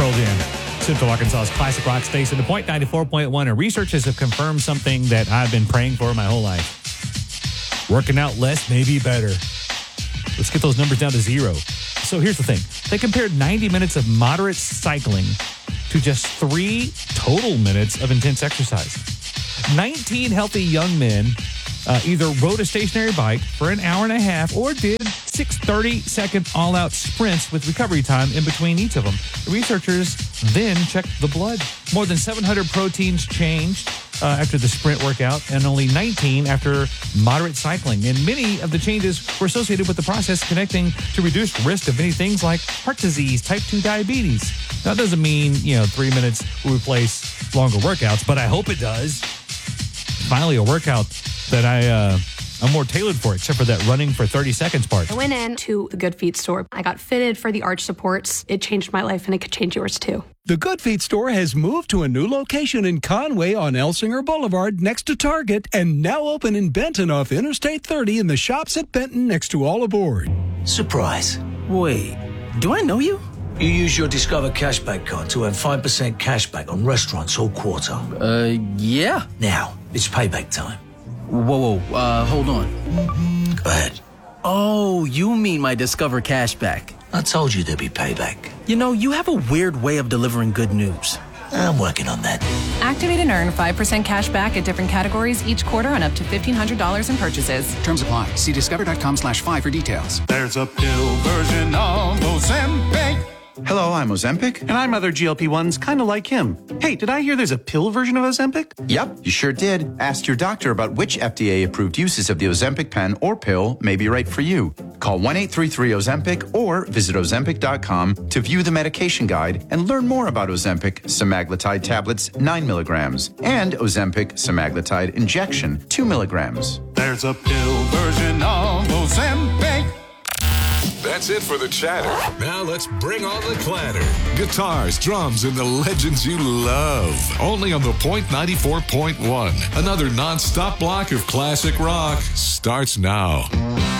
Pearl Jam. Central Arkansas's classic rock station, the Point 94.1, and researchers have confirmed something that I've been praying for my whole life. Working out less may be better. Let's get those numbers down to 0. So here's the thing. They compared 90 minutes of moderate cycling to just 3 total minutes of intense exercise. 19 healthy young men either rode a stationary bike for an hour and a half or did 6 30-second all-out sprints with recovery time in between each of them. The researchers then checked the blood. More than 700 proteins changed after the sprint workout and only 19 after moderate cycling. And many of the changes were associated with the process connecting to reduced risk of many things like heart disease, type 2 diabetes. Now, that doesn't mean, 3 minutes will replace longer workouts, but I hope it does. Finally, a workout that I'm more tailored for, except for that running for 30 seconds part. I went into the Good Feet store. I got fitted for the arch supports. It changed my life, and it could change yours, too. The Good Feet store has moved to a new location in Conway on Elsinger Boulevard next to Target and now open in Benton off Interstate 30 in the shops at Benton next to All Aboard. Surprise. Wait, do I know you? You use your Discover Cashback card to earn 5% cashback on restaurants all quarter. Yeah. Now, it's payback time. Whoa, hold on. Go ahead. Oh, you mean my Discover Cashback. I told you there'd be payback. You have a weird way of delivering good news. I'm working on that. Activate and earn 5% cash back at different categories each quarter on up to $1,500 in purchases. Terms apply. See discover.com/5 for details. There's a pill version of Ozempic. Hello, I'm Ozempic. And I'm other GLP-1s kind of like him. Hey, did I hear there's a pill version of Ozempic? Yep, you sure did. Ask your doctor about which FDA-approved uses of the Ozempic pen or pill may be right for you. Call 1-833-OZEMPIC or visit Ozempic.com to view the medication guide and learn more about Ozempic semaglutide tablets 9 milligrams and Ozempic semaglutide injection 2 milligrams. There's a pill version of Ozempic. That's it for the chatter. Now let's bring on the clatter. Guitars, drums, and the legends you love. Only on the Point 94.1. Another non-stop block of classic rock starts now.